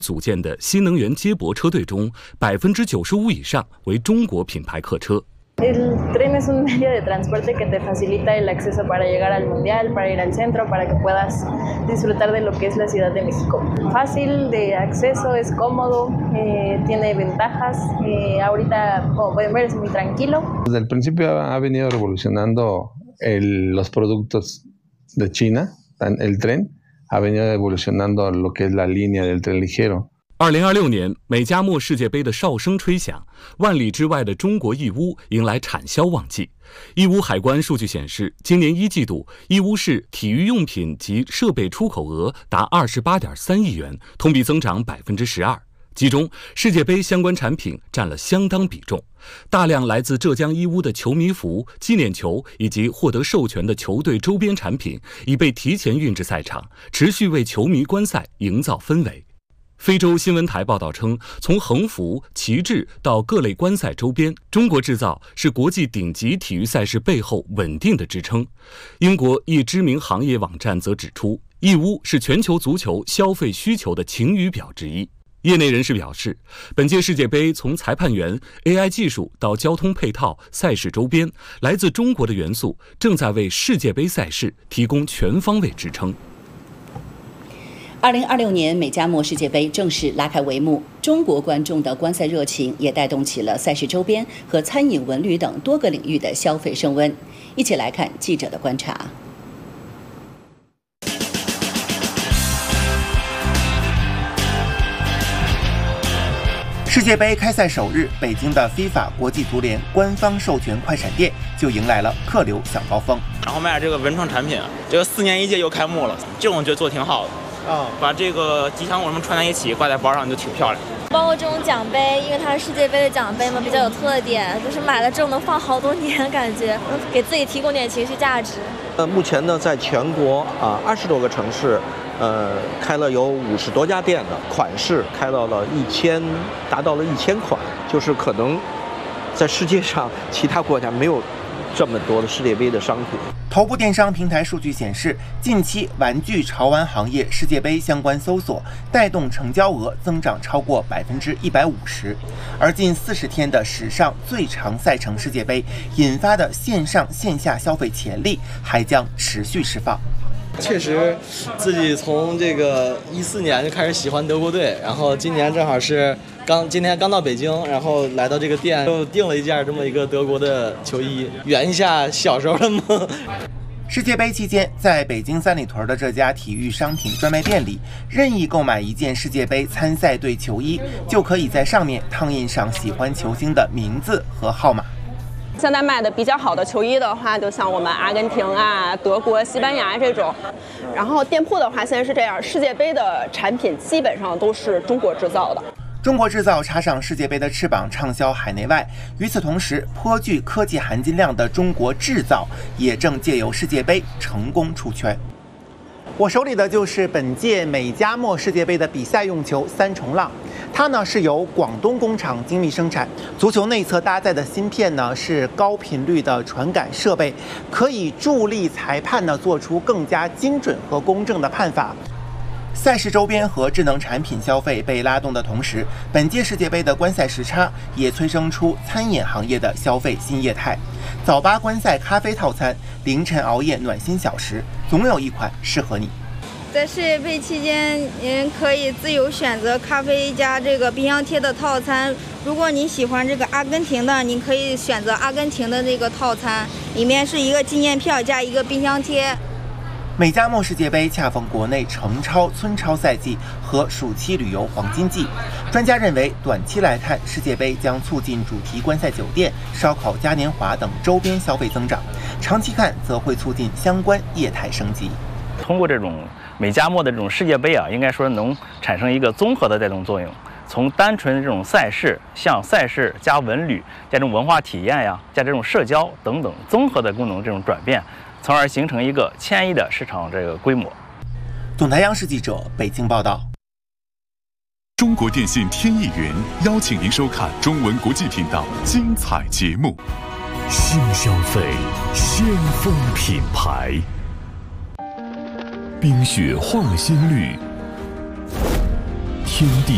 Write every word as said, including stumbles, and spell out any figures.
组建的新能源接驳车队中，百分之九十五以上为中国品牌客车。 El tren es un medio de transporte que te facilita el acceso para llegar al mundial, para ir al centro, para que puedas disfrutar de lo que es la Ciudad de México. Fácil de acceso, es cómodo, eh, tiene ventajas. Eh, ahorita, como pueden ver, es muy tranquilo. Desde el principio ha venido revolucionando el, los productos de China, el tren, ha venido evolucionando lo que es la línea del tren ligero. 二零二六年美加墨世界杯的哨声吹响，万里之外的中国义乌迎来产销旺季。义乌海关数据显示，今年一季度义乌市体育用品及设备出口额达二十八点三亿元，同比增长百分之十二。其中，世界杯相关产品占了相当比重，大量来自浙江义乌的球迷服、纪念球以及获得授权的球队周边产品已被提前运至赛场，持续为球迷观赛营造氛围。 非洲新闻台报道称，从横幅、旗帜到各类观赛周边，中国制造是国际顶级体育赛事背后稳定的支撑。英国一知名行业网站则指出，义乌是全球足球消费需求的晴雨表之一。业内人士表示，本届世界杯从裁判员、A I 技术到交通配套、赛事周边，来自中国的元素正在为世界杯赛事提供全方位支撑。 二零二六年美加墨世界杯正式拉开帷幕，中国观众的观赛热情也带动起了赛事周边和餐饮、文旅等多个领域的消费升温。一起来看记者的观察。 世界杯开赛首日，北京的 FIFA 国际足联官方授权快闪店就迎来了客流小高峰。 然后卖这个文创产品，这个四年一届又开幕了，这种我觉得做得挺好的。 啊，把这个吉祥物什么串在一起，挂在包上就挺漂亮。 包括这种奖杯，因为它是世界杯的奖杯嘛，比较有特点，就是买了之后能放好多年，感觉能给自己提供点情绪价值。 呃，目前呢，在全国啊二十多个城市，呃，开了有五十多家店的款式，开到了一千，达到了一千款，就是可能在世界上其他国家没有 这么多的世界杯的商品。 头部电商平台数据显示，近期玩具潮玩行业世界杯相关搜索带动成交额增长超过百分之一百五十，而近四十天的史上最长赛程世界杯引发的线上线下消费潜力还将持续释放。 确实，自己从这个一四年就开始喜欢德国队，然后今年正好是刚今天刚到北京，然后来到这个店就订了一件这么一个德国的球衣，圆一下小时候的梦。 世界杯期间，在北京三里屯的这家体育商品专卖店里，任意购买一件世界杯参赛队球衣，就可以在上面烫印上喜欢球星的名字和号码。 现在卖的比较好的球衣的话，就像我们阿根廷啊、德国、西班牙这种。然后店铺的话，现在是这样，世界杯的产品基本上都是中国制造的。 中国制造插上世界杯的翅膀，畅销海内外。与此同时，颇具科技含金量的中国制造也正借由世界杯成功出圈。 我手里的就是本届美加墨世界杯的比赛用球三重浪，它呢是由广东工厂精密生产。足球内侧搭载的芯片呢是高频率的传感设备，可以助力裁判呢做出更加精准和公正的判罚。赛事周边和智能产品消费被拉动的同时，本届世界杯的观赛时差也催生出餐饮行业的消费新业态。早八观赛咖啡套餐，凌晨熬夜暖心小时，总有一款适合你。 在世界杯期间，您可以自由选择咖啡加这个冰箱贴的套餐。如果你喜欢这个阿根廷的，您可以选择阿根廷的那个套餐，里面是一个纪念票加一个冰箱贴。 美加墨世界杯恰逢国内程超、村超赛季和暑期旅游黄金季，专家认为，短期来看，世界杯将促进主题观赛酒店、烧烤嘉年华等周边消费增长；长期看，则会促进相关业态升级。 通过这种 美加墨的这种世界杯啊，应该说能产生一个综合的带动作用。从单纯的这种赛事，像赛事加文旅加这种文化体验呀，加这种社交等等综合的功能这种转变，从而形成一个千亿的市场这个规模。 总台央视记者北京报道。 中国电信天翼云邀请您收看中文国际频道精彩节目。 新消费，先锋品牌。 冰雪化新绿，天地